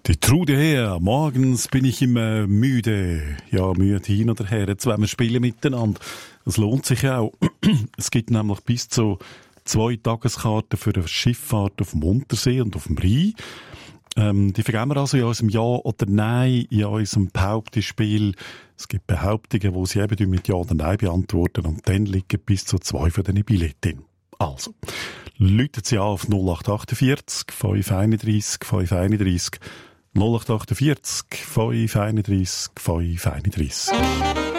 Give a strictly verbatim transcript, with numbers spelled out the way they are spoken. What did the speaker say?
Die Trude her, morgens bin ich immer müde. Ja, müde hin oder her, jetzt wollen wir spielen miteinander. Es lohnt sich auch. Es gibt nämlich bis zu zwei Tageskarten für eine Schifffahrt auf dem Untersee und auf dem Rhein. Ähm, die vergeben wir also in unserem Ja oder Nein, in unserem Behauptungsspiel. Es gibt Behauptungen, wo sie eben mit Ja oder Nein beantworten und dann liegen bis zu zwei von diesen Billetten. Also, läutet sie an auf null acht achtundvierzig, fünf einunddreissig, fünf einunddreissig, null acht achtundvierzig, fünf einunddreissig, fünf einunddreissig.